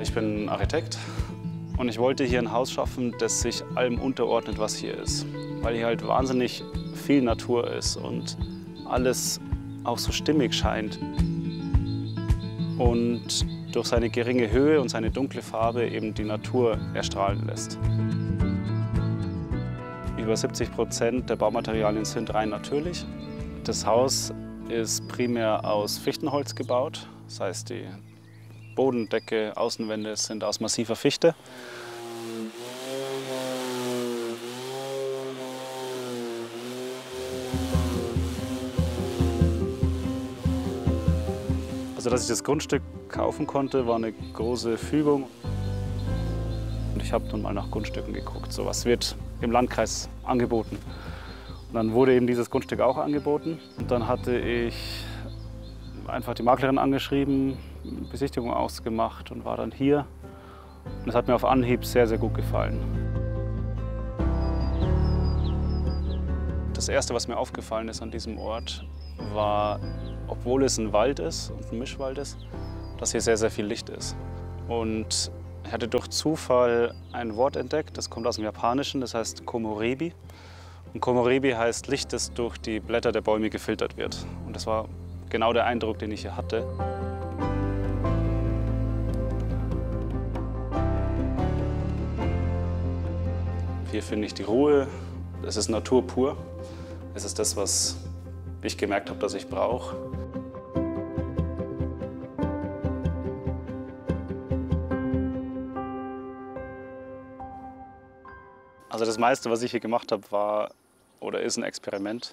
Ich bin Architekt und ich wollte hier ein Haus schaffen, das sich allem unterordnet, was hier ist. Weil hier halt wahnsinnig viel Natur ist und alles auch so stimmig scheint. Und durch seine geringe Höhe und seine dunkle Farbe eben die Natur erstrahlen lässt. Über 70% der Baumaterialien sind rein natürlich. Das Haus ist primär aus Fichtenholz gebaut. Das heißt, die Bodendecke, Außenwände sind aus massiver Fichte. Also, dass ich das Grundstück kaufen konnte, war eine große Fügung. Und ich habe dann mal nach Grundstücken geguckt, so was wird im Landkreis angeboten. Und dann wurde eben dieses Grundstück auch angeboten. Und dann hatte ich einfach die Maklerin angeschrieben, Besichtigung ausgemacht und war dann hier. Und es hat mir auf Anhieb sehr, sehr gut gefallen. Das Erste, was mir aufgefallen ist an diesem Ort, war, obwohl es ein Wald ist und ein Mischwald ist, dass hier sehr, sehr viel Licht ist. Und ich hatte durch Zufall ein Wort entdeckt, das kommt aus dem Japanischen, das heißt Komorebi. Und Komorebi heißt Licht, das durch die Blätter der Bäume gefiltert wird. Und das war genau der Eindruck, den ich hier hatte. Hier finde ich die Ruhe, es ist Natur pur. Es ist das, was ich gemerkt habe, dass ich brauche. Also das meiste, was ich hier gemacht habe, war oder ist ein Experiment.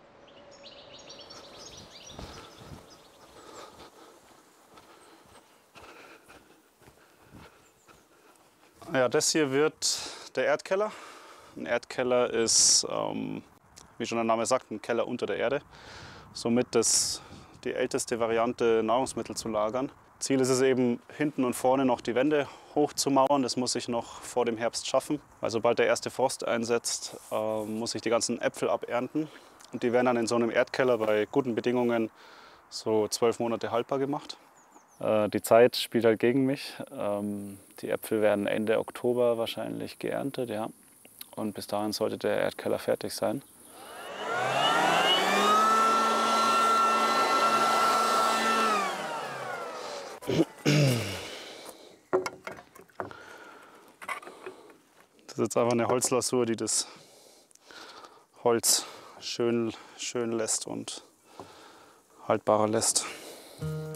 Ja, das hier wird der Erdkeller. Ein Erdkeller ist, wie schon der Name sagt, ein Keller unter der Erde. Somit die älteste Variante, Nahrungsmittel zu lagern. Ziel ist es eben, hinten und vorne noch die Wände hochzumauern. Das muss ich noch vor dem Herbst schaffen. Weil sobald der erste Frost einsetzt, muss ich die ganzen Äpfel abernten. Und die werden dann in so einem Erdkeller bei guten Bedingungen so 12 Monate haltbar gemacht. Die Zeit spielt halt gegen mich. Die Äpfel werden Ende Oktober wahrscheinlich geerntet, ja. Und bis dahin sollte der Erdkeller fertig sein. Das ist jetzt einfach eine Holzlasur, die das Holz schön lässt und haltbarer lässt.